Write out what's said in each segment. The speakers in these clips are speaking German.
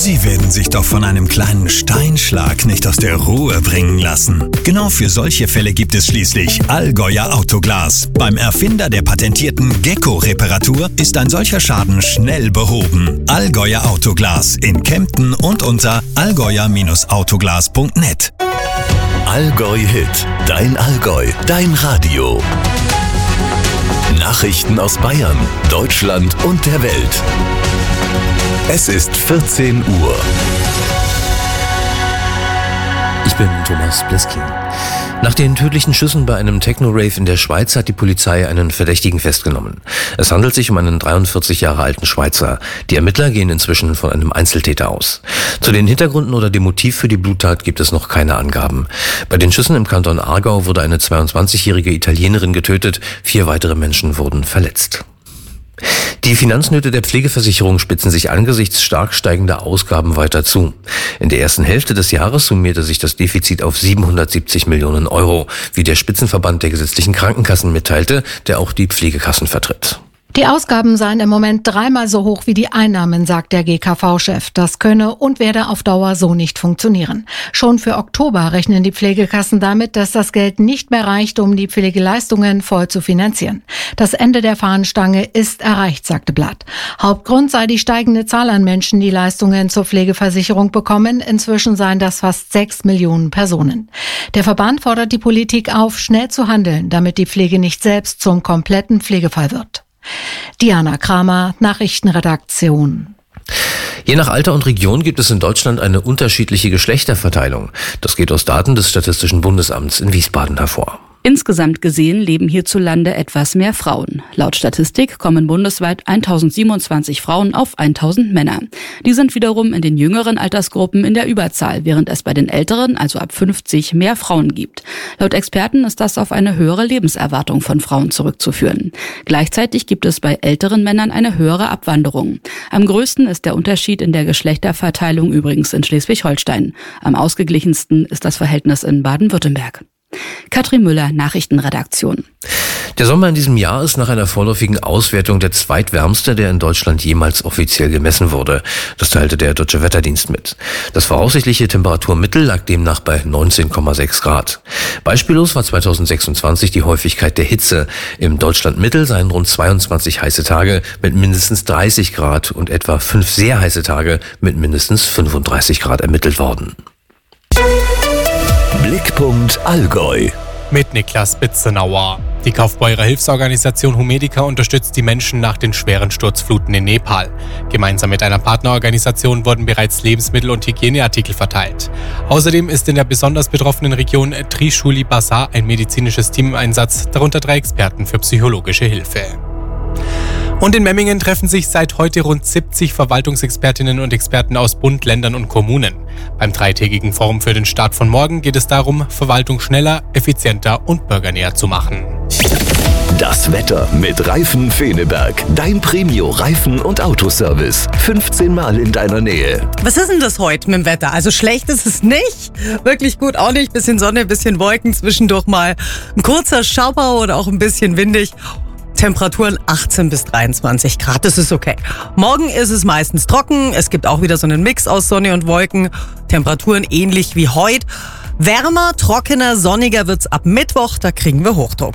Sie werden sich doch von einem kleinen Steinschlag nicht aus der Ruhe bringen lassen. Genau für solche Fälle gibt es schließlich Allgäuer Autoglas. Beim Erfinder der patentierten Gecko-Reparatur ist ein solcher Schaden schnell behoben. Allgäuer Autoglas in Kempten und unter allgäuer-autoglas.net. Allgäu Hit, dein Allgäu, dein Radio. Nachrichten aus Bayern, Deutschland und der Welt. Es ist 14 Uhr. Ich bin Thomas Bliskin. Nach den tödlichen Schüssen bei einem Techno-Rave in der Schweiz hat die Polizei einen Verdächtigen festgenommen. Es handelt sich um einen 43 Jahre alten Schweizer. Die Ermittler gehen inzwischen von einem Einzeltäter aus. Zu den Hintergründen oder dem Motiv für die Bluttat gibt es noch keine Angaben. Bei den Schüssen im Kanton Aargau wurde eine 22-jährige Italienerin getötet, 4 weitere Menschen wurden verletzt. Die Finanznöte der Pflegeversicherung spitzen sich angesichts stark steigender Ausgaben weiter zu. In der ersten Hälfte des Jahres summierte sich das Defizit auf 770 Millionen Euro, wie der Spitzenverband der gesetzlichen Krankenkassen mitteilte, der auch die Pflegekassen vertritt. Die Ausgaben seien im Moment 3-mal so hoch wie die Einnahmen, sagt der GKV-Chef. Das könne und werde auf Dauer so nicht funktionieren. Schon für Oktober rechnen die Pflegekassen damit, dass das Geld nicht mehr reicht, um die Pflegeleistungen voll zu finanzieren. Das Ende der Fahnenstange ist erreicht, sagte Blatt. Hauptgrund sei die steigende Zahl an Menschen, die Leistungen zur Pflegeversicherung bekommen. Inzwischen seien das fast 6 Millionen Personen. Der Verband fordert die Politik auf, schnell zu handeln, damit die Pflege nicht selbst zum kompletten Pflegefall wird. Diana Kramer, Nachrichtenredaktion. Je nach Alter und Region gibt es in Deutschland eine unterschiedliche Geschlechterverteilung. Das geht aus Daten des Statistischen Bundesamts in Wiesbaden hervor. Insgesamt gesehen leben hierzulande etwas mehr Frauen. Laut Statistik kommen bundesweit 1027 Frauen auf 1000 Männer. Die sind wiederum in den jüngeren Altersgruppen in der Überzahl, während es bei den älteren, also ab 50, mehr Frauen gibt. Laut Experten ist das auf eine höhere Lebenserwartung von Frauen zurückzuführen. Gleichzeitig gibt es bei älteren Männern eine höhere Abwanderung. Am größten ist der Unterschied in der Geschlechterverteilung übrigens in Schleswig-Holstein. Am ausgeglichensten ist das Verhältnis in Baden-Württemberg. Katrin Müller, Nachrichtenredaktion. Der Sommer in diesem Jahr ist nach einer vorläufigen Auswertung der zweitwärmste, der in Deutschland jemals offiziell gemessen wurde. Das teilte der Deutsche Wetterdienst mit. Das voraussichtliche Temperaturmittel lag demnach bei 19,6 Grad. Beispiellos war 2026 die Häufigkeit der Hitze. Im Deutschlandmittel seien rund 22 heiße Tage mit mindestens 30 Grad und etwa 5 sehr heiße Tage mit mindestens 35 Grad ermittelt worden. Blickpunkt Allgäu. Mit Niklas Bitzenauer. Die Kaufbeurer Hilfsorganisation Humedica unterstützt die Menschen nach den schweren Sturzfluten in Nepal. Gemeinsam mit einer Partnerorganisation wurden bereits Lebensmittel und Hygieneartikel verteilt. Außerdem ist in der besonders betroffenen Region Trishuli Bazaar ein medizinisches Team im Einsatz, darunter 3 Experten für psychologische Hilfe. Und in Memmingen treffen sich seit heute rund 70 Verwaltungsexpertinnen und Experten aus Bund, Ländern und Kommunen. Beim 3-tägigen Forum für den Start von morgen geht es darum, Verwaltung schneller, effizienter und bürgernäher zu machen. Das Wetter mit Reifen Feneberg. Dein Premio-Reifen- und Autoservice. 15 Mal in deiner Nähe. Was ist denn das heute mit dem Wetter? Also schlecht ist es nicht. Wirklich gut auch nicht. Bisschen Sonne, bisschen Wolken, zwischendurch mal ein kurzer Schauer oder auch ein bisschen windig. Temperaturen 18 bis 23 Grad, das ist okay. Morgen ist es meistens trocken, es gibt auch wieder so einen Mix aus Sonne und Wolken. Temperaturen ähnlich wie heute. Wärmer, trockener, sonniger wird's ab Mittwoch, da kriegen wir Hochdruck.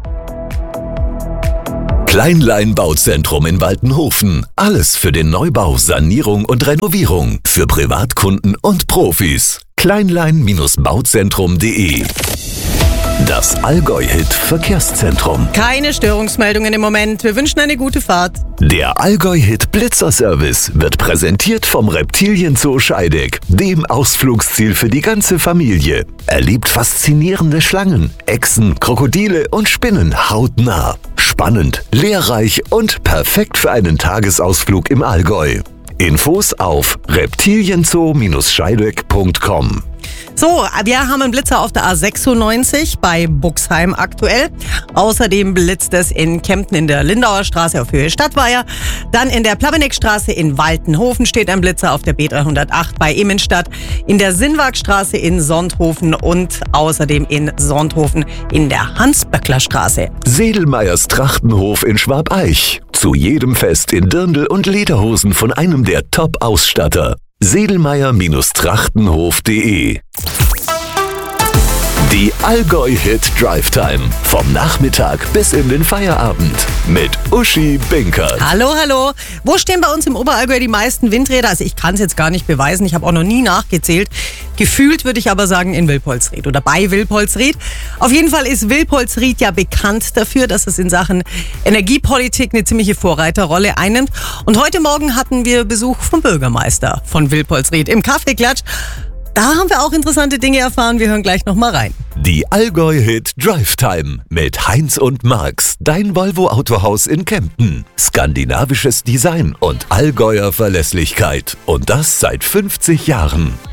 Kleinlein Bauzentrum in Waltenhofen. Alles für den Neubau, Sanierung und Renovierung. Für Privatkunden und Profis. Kleinlein-bauzentrum.de. Das Allgäu-Hit Verkehrszentrum. Keine Störungsmeldungen im Moment. Wir wünschen eine gute Fahrt. Der Allgäu-Hit Blitzerservice wird präsentiert vom Reptilienzoo Scheideck, dem Ausflugsziel für die ganze Familie. Erlebt faszinierende Schlangen, Echsen, Krokodile und Spinnen hautnah. Spannend, lehrreich und perfekt für einen Tagesausflug im Allgäu. Infos auf reptilienzoo-scheideck.com. So, wir haben einen Blitzer auf der A96 bei Buxheim aktuell. Außerdem blitzt es in Kempten in der Lindauer Straße auf Höhe Stadtweiher. Dann in der Plaveneckstraße in Waltenhofen steht ein Blitzer auf der B308 bei Immenstadt. In der Sinnwagstraße in Sonthofen und außerdem in Sonthofen in der Hans-Böckler-Straße. Sedelmeyers Trachtenhof in Schwabeich. Zu jedem Fest in Dirndl und Lederhosen von einem der Top-Ausstatter. Sedelmeier-Trachtenhof.de. Die Allgäu-Hit Drive Time. Vom Nachmittag bis in den Feierabend. Mit Uschi Binkert. Hallo, hallo. Wo stehen bei uns im Oberallgäu die meisten Windräder? Also ich kann es jetzt gar nicht beweisen. Ich habe auch noch nie nachgezählt. Gefühlt würde ich aber sagen in Wilpolsried oder bei Wilpolsried. Auf jeden Fall ist Wilpolsried ja bekannt dafür, dass es in Sachen Energiepolitik eine ziemliche Vorreiterrolle einnimmt. Und heute Morgen hatten wir Besuch vom Bürgermeister von Wilpolsried im Kaffeeklatsch. Da haben wir auch interessante Dinge erfahren. Wir hören gleich noch mal rein. Die Allgäu-Hit Drive Time mit Heinz und Marx, dein Volvo-Autohaus in Kempten. Skandinavisches Design und Allgäuer Verlässlichkeit. Und das seit 50 Jahren.